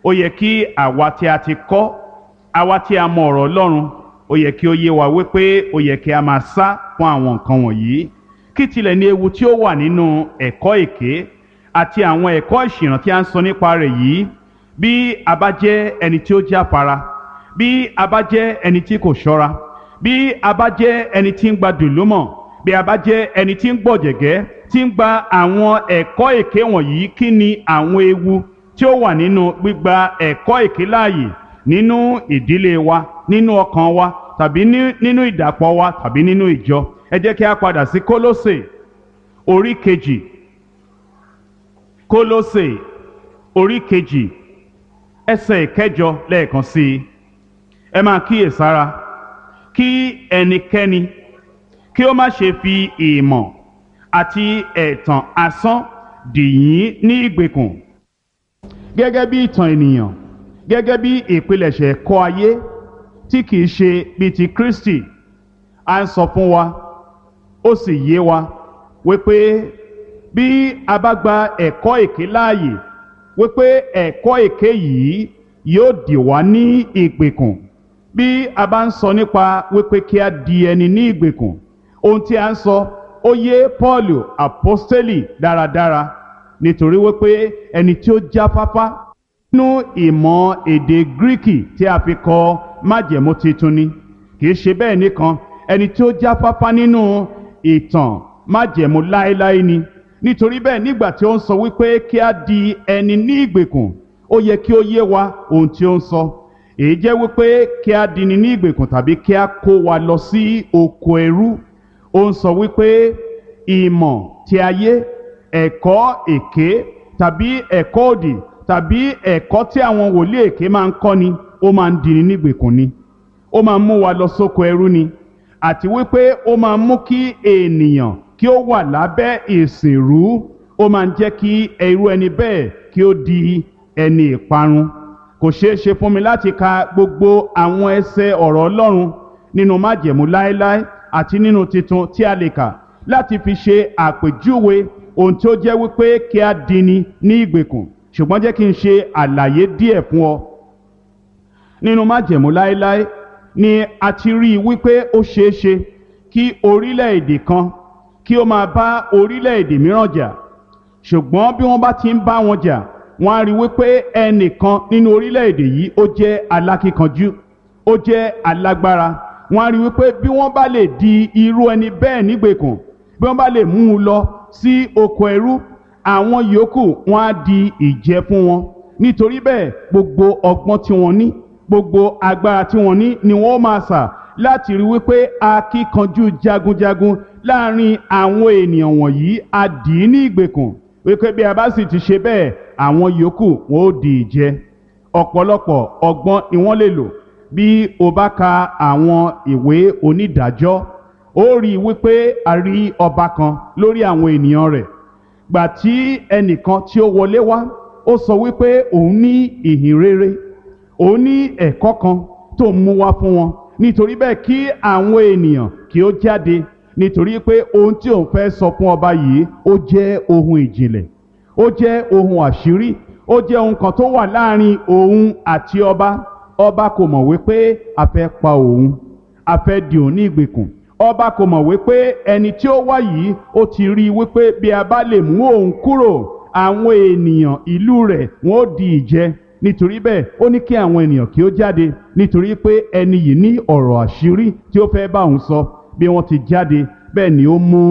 ó yẹ kí àwa tí a ti kọ́, àwa tí a mọ ọ̀rọ̀ Ọlọ́run, ó yẹ kí ó yé wa wípé ó yẹ kí a máa sá fún àwọn nǹkan wọ̀nyí. Kí tilẹ̀ ní ewu tí ó wà nínú ẹ̀kọ́ èké àti àwọn ẹ̀kọ́ ìṣìnà tí a ń sọ nípa rẹ̀ yìí, bí a bá jẹ́ ẹni tí ó jáfara, bí a bá jẹ́ ẹni tí kò ṣọ́ra, bí a bá jẹ́ ẹni tí ń gba dùlúmọ̀, bí a bá jẹ́ ẹni tí ń gbọ̀jẹ̀gẹ́, tí ń gba àwọn ẹ̀kọ́ èké wọ̀nyí, kí ni àwọn ewu tí ó wà nínú gbígba ẹ̀kọ́ èké láàyè nínú ìdílé wa, nínú ọkàn wa, tàbí nínú ìdàpọ̀ wa, tàbí nínú ìjọ? Ẹ jẹ́ kí a padà sí Kólósè orí kejì. Kólósè orí kejì ẹsẹ̀ ìkẹjọ lẹ́ẹ̀kan sí i. Ẹ máa kíyèsára kí ẹnikẹ́ni kí ó má ṣe fi ìmọ̀ àti ẹ̀tàn asán dì yín ní ìgbèkùn, gẹ́gẹ́ bí ìtàn ènìyàn, gẹ́gẹ́ bí ìpilẹ̀ṣẹ̀ ẹ̀kọ́ ayé tí kìí ṣe bí ti Kristi. À ń sọ fún wa, ó sì yé wa wípé bí a bá gba ẹ̀kọ́ èké láàyè, wípé ẹ̀kọ́ èké yìí yóò dì wá ní ìgbèkùn. Bí a bá ń sọ nípa wípé kí a di ẹni ní ìgbèkùn, ohun tí a ń sọ ó yé Pọ́ọ̀lù àpọ́stélì dáradára, nítorí wípé ẹni tí ó jáfáfá nínú ìmọ̀ èdè Gíríkì tí a fi kọ májẹ̀mú titun ni. Kì í ṣe bẹ́ẹ̀ nìkan, ẹni tí ó jáfáfá nínú ìtàn májẹ̀mú láéláé ni. Nítorí bẹ́ẹ̀, nígbà tí ó ń sọ wípé kí a di ẹni ní ìgbèkùn, ó yẹ kí ó yé wa ohun tí ó ń sọ. Èyí jẹ́ wípé kí a dini ní ìgbèkùn tàbí kí a kó wa lọ sí oko ẹrú. Ó ń sọ wípé ìmọ̀ ti ayé, ẹ̀kọ́ èké tàbí ẹ̀kọ́ òdì tàbí ẹ̀kọ́ tí àwọn wòlíì èké máa ń kọ́ ni, ó máa ń dini ní ìgbèkùn ni. Ó máa ń mú wa lọ sóko ẹrú ni. Àti wípé ó máa ń mú kí ènìyàn kí ó wà lábẹ́ ìsìnrú. Ó máa ń jẹ́ kí irú ẹni bẹ́ẹ̀ kí ó di ẹni ìparun. Kò ṣeé ṣe fún mi láti ka gbogbo àwọn ẹsẹ̀ ọ̀rọ̀ Ọlọ́run nínú májẹ̀mú láéláé àti nínú titun tí a lè kà láti fi ṣe àpèjúwe ohun tí ó jẹ́ wípé kí a dini ní ìgbèkùn. Ṣùgbọ́n jẹ́ kí n ṣe àlàyé díẹ̀ fún ọ. Nínú májẹ̀mú láéláé ni a ti rí i wípé ó ṣeé ṣe kí orílẹ̀-èdè kan kí ó máa bá orílẹ̀-èdè mìíràn jà. Ṣùgbọ́n bí wọ́n bá ti ń bá wọn jà, wọ́n á rí wípé ẹnìkan nínú orílẹ̀-èdè yìí ó jẹ́ alákíkanjú, ó jẹ́ alágbára. Wọ́n á rí wípé bí wọ́n bá lè di irú ẹni bẹ́ẹ̀ nígbèkùn, bí wọ́n bá lè mú un lọ sí oko ẹrú, àwọn yòókù wọ́n á di ìjẹ fún wọn. Nítorí bẹ́ẹ̀, gbogbo ọgbọ́n tí wọ́n ní, gbogbo agbára tí wọ́n ní ni wọ́n máa sà láti rí wípé akíkanjú jagunjagun láàrin àwọn ènìyàn wọ̀nyí á dì í ní ìgbèkùn. Wípé bí a bá sì ti ṣe bẹ́ẹ̀, àwọn yòókù wọn ó di ìjẹ. Ọ̀pọ̀lọpọ̀ ọgbọ́n ni wọ́n lè lò. Bí o bá ka àwọn ìwé onídàájọ́, ó rí i wípé a rí ọba kan lórí àwọn ènìyàn rẹ̀. Gbà tí ẹnìkan tí ó wọlé wá, ó sọ wípé òun ní ìhìn rere, òun ní ẹ̀kọ́ kan tó mú wá fún wọn. Nítorí bẹ́ẹ̀, kí àwọn ènìyàn kí ó jáde, nítorí pé ohun tí òun fẹ́ sọ fún ọba yìí ó jẹ́ ohun ìjìnlẹ̀, ó jẹ́ ohun àṣírí, ó jẹ́ ohun kan tó wà láàrin òun àti ọba. Ọba kò mọ̀ wípé a fẹ́ pa òun, a fẹ́ dì òun ní ìgbèkùn. Ọba kò mọ̀ wípé ẹni tí ó wá yìí ó ti rí wípé bí a bá lè mú òun kúrò, àwọn ènìyàn ìlú rẹ̀ wọ́n ó di ìjẹ. Nítorí bẹ́ẹ̀, ó ní kí àwọn ènìyàn kí ó jáde, nítorí pé ẹni yìí ní ọ̀rọ̀ àṣírí tí ó fẹ́ bá òun sọ. Bí wọ́n ti jáde, bẹ́ẹ̀ ni ó mú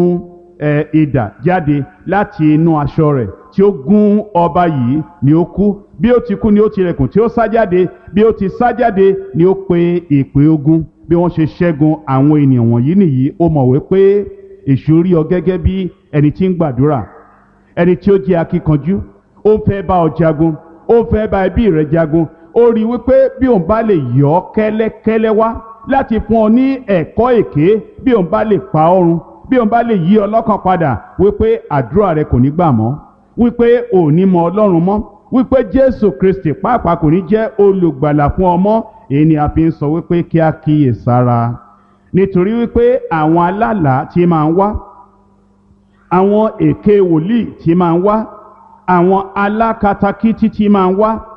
idà jáde láti inú aṣọ rẹ̀ tí ó gún ọba yìí, ni ó kú. Bí ó ti kú ni ó tilẹ̀kùn tí ó sá jáde. Bí ó ti sá jáde ni ó pe ìpè ogun. Bí wọ́n ṣe ṣẹ́gun àwọn ènìyàn wọ̀nyí nìyí. Ó mọ̀ wípé èṣù rí ọ gẹ́gẹ́ bí ẹni tí ń gbàdúrà, ẹni tí ó jẹ́ akíkanjú. Ó ń fẹ́ bá ọ jagun, ó ń fẹ́ bá ẹbí rẹ jagun. Ó rí wípé bí òun bá lè yọ ọ́ kẹ́lẹ́kẹ́lẹ́ wá láti fún ọ ní ẹ̀kọ́ èké, bí òun bá lè pa ọ́ run, bí òun bá lè yí ọ lọ́kàn padà, wípé àdúrà rẹ kò ní gbà mọ́, wípé ò ní mọ Ọlọ́run mọ́, wípé Jésù Kristi pàápàá kò ní jẹ́ olùgbàlà fún ọ mọ́. Èyí ni a fi ń sọ wípé kí a kíyè sára. Nítorí wípé àwọn alálàá tí máa ń wá, àwọn èké wòlíì tí máa ń wá, àwọn alákatakítí tí máa ń wá,